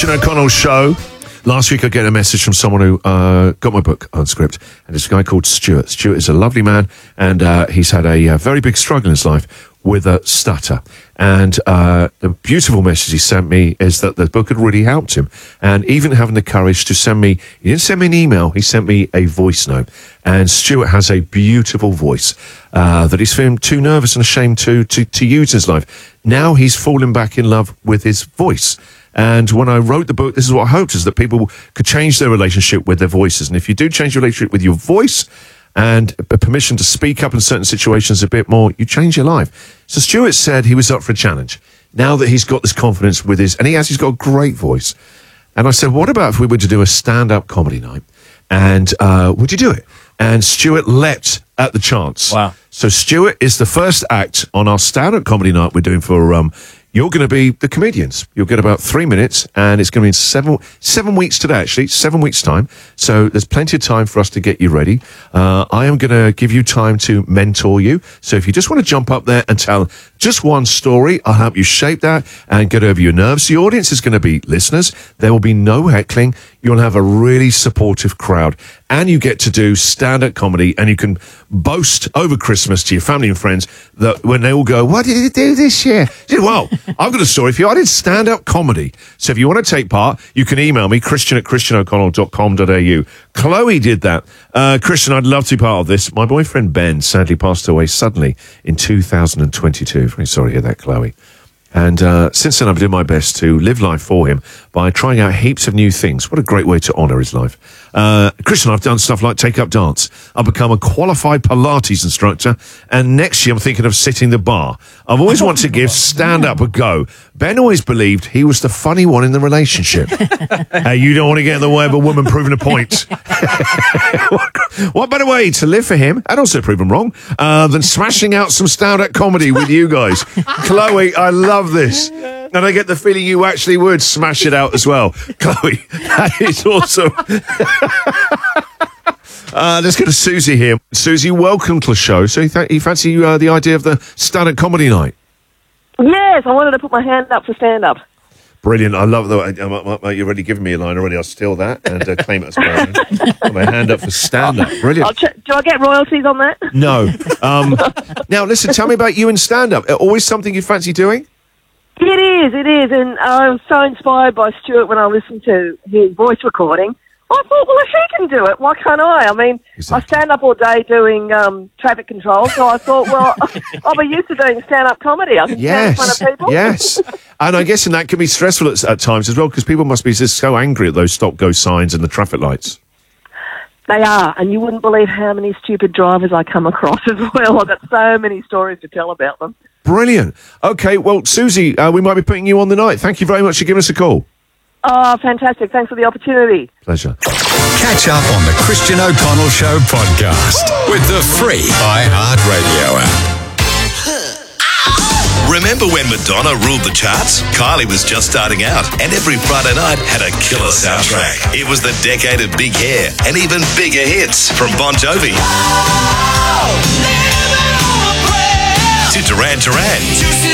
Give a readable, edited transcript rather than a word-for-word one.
Christian O'Connell Show. Last week I get a message from someone who got my book on script, and it's a guy called Stuart. Stuart is a lovely man, and he's had a very big struggle in his life with a stutter. And the beautiful message he sent me is that the book had really helped him. And even having the courage to send me, he didn't send me an email, he sent me a voice note. And Stuart has a beautiful voice that he's feeling too nervous and ashamed to use in his life. Now he's fallen back in love with his voice. And when I wrote the book, this is what I hoped, is that people could change their relationship with their voices. And if you do change your relationship with your voice and a permission to speak up in certain situations a bit more, you change your life. So Stuart said he was up for a challenge. Now that he's got this confidence with his, and he's got a great voice. And I said, what about if we were to do a stand-up comedy night? And would you do it? And Stuart leapt at the chance. Wow. So Stuart is the first act on our stand-up comedy night we're doing for you're going to be the comedians. You'll get about 3 minutes, and it's going to be in 7 weeks today, actually, 7 weeks' time. So there's plenty of time for us to get you ready. I am going to give you time to mentor you. So if you just want to jump up there and tell just one story, I'll help you shape that and get over your nerves. The audience is going to be listeners. There will be no heckling. You'll have a really supportive crowd, and you get to do stand-up comedy, and you can boast over Christmas to your family and friends that when they all go, what did you do this year? Well, I've got a story for you. I did stand-up comedy. So if you want to take part, you can email me, christian@christianoconnell.com.au. Chloe did that. Christian, I'd love to be part of this. My boyfriend Ben sadly passed away suddenly in 2022. Very sorry to hear that, Chloe. And since then, I've been doing my best to live life for him by trying out heaps of new things. What a great way to honour his life. Christian, I've done stuff like take up dance. I've become a qualified Pilates instructor. And next year, I'm thinking of sitting the bar. I've always wanted to give stand-up a go. Ben always believed he was the funny one in the relationship. Hey, you don't want to get in the way of a woman proving a point. What better way to live for him, and also prove him wrong, than smashing out some stand-up comedy with you guys. Chloe, I love this. And I get the feeling you actually would smash it out as well. Chloe, that is awesome. Let's get to Susie here. Susie, welcome to the show. So you fancy the idea of the stand-up comedy night? Yes, I wanted to put my hand up for stand-up. Brilliant. I love that. You've already given me a line already. I'll steal that and claim it as mine. Put my hand up for stand-up. Brilliant. Do I get royalties on that? No. Now, listen, tell me about you and stand-up. Always something you fancy doing? It is. And I was so inspired by Stuart when I listened to his voice recording. I thought, well, if he can do it, why can't I? I mean, exactly. I stand up all day doing traffic control, so I thought, well, I'll be used to doing stand-up comedy. I can stand in front of people. Yes, and I guess that can be stressful at times as well, because people must be just so angry at those stop-go signs and the traffic lights. They are, and you wouldn't believe how many stupid drivers I come across as well. I've got so many stories to tell about them. Brilliant. Okay, well, Susie, we might be putting you on the night. Thank you very much for giving us a call. Oh, fantastic. Thanks for the opportunity. Pleasure. Catch up on the Christian O'Connell Show podcast with the free iHeartRadio app. Remember when Madonna ruled the charts? Kylie was just starting out, and every Friday night had a killer soundtrack. It was the decade of big hair and even bigger hits from Bon Jovi to Duran Duran.